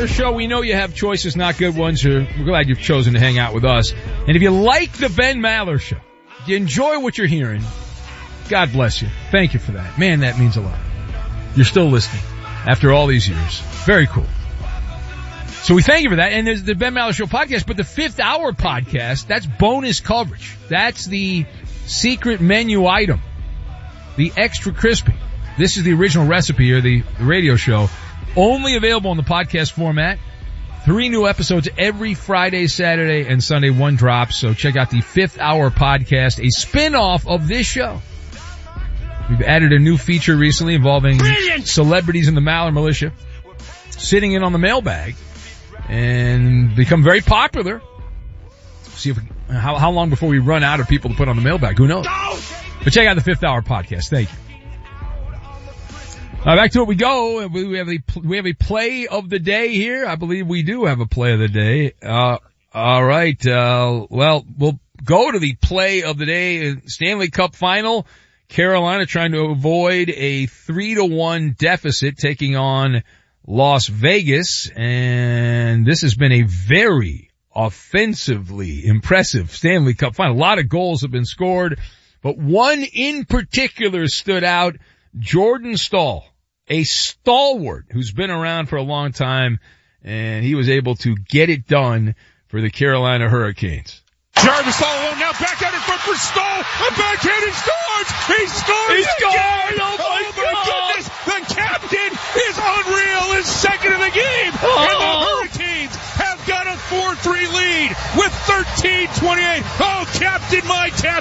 Maller Show. We know you have choices, not good ones. We're glad you've chosen to hang out with us. And if you like the Ben Maller Show, if you enjoy what you're hearing, God bless you. Thank you for that. Man, that means a lot. You're still listening after all these years. Very cool. So we thank you for that. And there's the Ben Maller Show podcast, but the 5th Hour podcast, that's bonus coverage. That's the secret menu item, the extra crispy. This is the original recipe or the radio show, only available in the podcast format. 3 new episodes every Friday, Saturday, and Sunday. 1 drops. So check out the 5th Hour podcast, a spin-off of this show. We've added a new feature recently involving celebrities in the Maller Militia sitting in on the mailbag and become very popular. See if how long before we run out of people to put on the mailbag. Who knows? But check out the 5th Hour podcast. Thank you. Back to it we go. We have a play of the day here. I believe we do have a play of the day. All right. Well, we'll go to the play of the day. Stanley Cup final. Carolina trying to avoid a 3-1 deficit, taking on Las Vegas. And this has been a very offensively impressive Stanley Cup final. A lot of goals have been scored, but one in particular stood out. Jordan Staal, a stalwart who's been around for a long time, and he was able to get it done for the Carolina Hurricanes. Jarvis all alone now, back out in front for Staal. A backhand, he scores! He scores! He scored! Oh my goodness! The captain is unreal, is second in the game! And the Hurricanes have got a 4-3 lead with 13:28. Oh, captain, my captain!